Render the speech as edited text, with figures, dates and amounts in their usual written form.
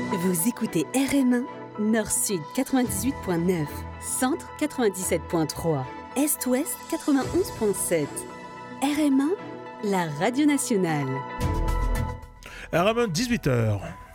Vous écoutez RM1, Nord-Sud 98.9, Centre 97.3, Est-Ouest 91.7. RM1, la radio nationale. RM1, 18h.